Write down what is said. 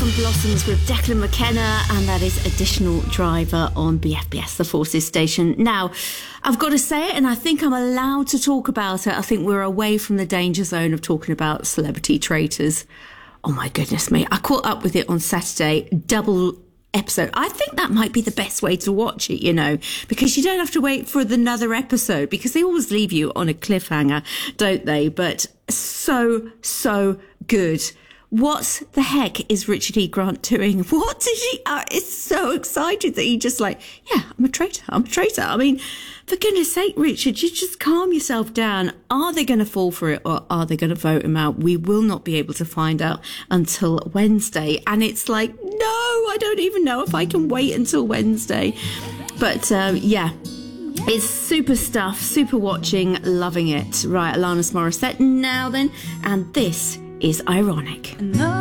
from Blossoms with Declan McKenna, and that is Additional Driver on BFBS, the Forces station. Now, I've got to say it, and I think I'm allowed to talk about it. I think we're away from the danger zone of talking about celebrity traitors. Oh my goodness me. I caught up with it on Saturday, double episode. I think that might be the best way to watch it, you know, because you don't have to wait for another episode, because they always leave you on a cliffhanger, don't they? But so good. What the heck is Richard E. Grant doing? What did he... is so excited that he just like, yeah, I'm a traitor. I mean, for goodness sake, Richard, you just calm yourself down. Are they going to fall for it, or are they going to vote him out? We will not be able to find out until Wednesday. And it's like, no, I don't even know if I can wait until Wednesday. But yeah, it's super stuff, super watching, loving it. Right, Alanis Morissette now then. And this is Ironic. No.